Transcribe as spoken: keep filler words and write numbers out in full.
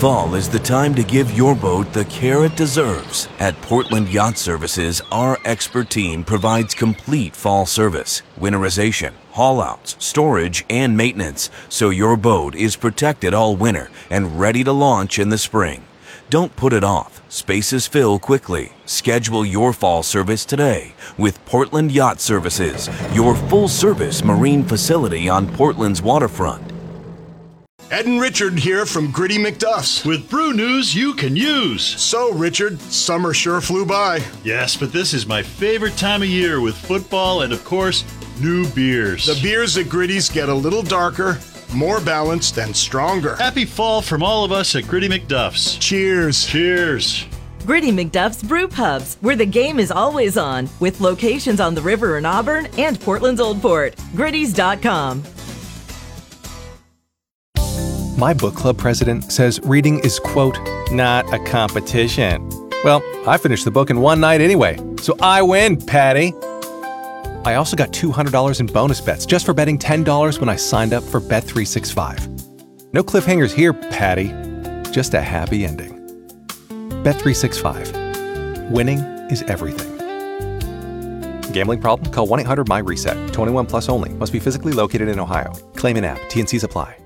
Fall is the time to give your boat the care it deserves. At Portland Yacht Services, our expert team provides complete fall service, winterization, haul-outs, storage, and maintenance, so your boat is protected all winter and ready to launch in the spring. Don't put it off. Spaces fill quickly. Schedule your fall service today with Portland Yacht Services, your full-service marine facility on Portland's waterfront. Ed and Richard here from Gritty McDuff's. With brew news you can use. So, Richard, summer sure flew by. Yes, but this is my favorite time of year with football and, of course, new beers. The beers at Gritty's get a little darker, more balanced, and stronger. Happy fall from all of us at Gritty McDuff's. Cheers. Cheers. Gritty McDuff's Brew Pubs, where the game is always on, with locations on the river in Auburn and Portland's Old Port. Gritty's dot com. My book club president says reading is, quote, not a competition. Well, I finished the book in one night anyway, so I win, Patty. I also got two hundred dollars in bonus bets just for betting ten dollars when I signed up for Bet three sixty-five. No cliffhangers here, Patty. Just a happy ending. Bet three sixty-five. Winning is everything. Gambling problem? Call one eight hundred M Y RESET. twenty-one plus only. Must be physically located in Ohio. Claim in app. T and Cs apply.